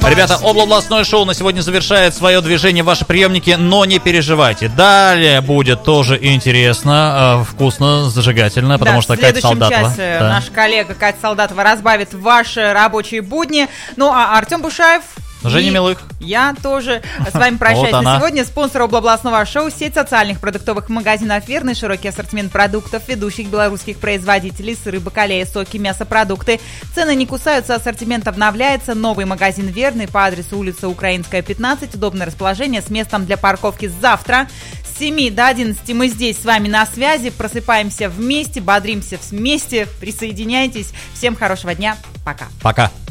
Ребята, областное шоу на сегодня завершает свое движение в ваши приемники, но не переживайте. Далее будет тоже интересно, вкусно, зажигательно, потому что Катя Солдатова. В следующем часе наша коллега Катя Солдатова разбавит ваши рабочие будни. Ну, а Артем Бушаев... Женя Милых. Я тоже с вами прощаюсь на сегодня. Спонсор областного шоу — сеть социальных продуктовых магазинов «Верный», широкий ассортимент продуктов ведущих белорусских производителей: сыры, бакалея, соки, мясопродукты. Цены не кусаются, ассортимент обновляется. Новый магазин «Верный» по адресу улица Украинская, 15. Удобное расположение с местом для парковки. Завтра с 7 до 11 мы здесь с вами на связи. Просыпаемся вместе, бодримся вместе. Присоединяйтесь. Всем хорошего дня. Пока. Пока.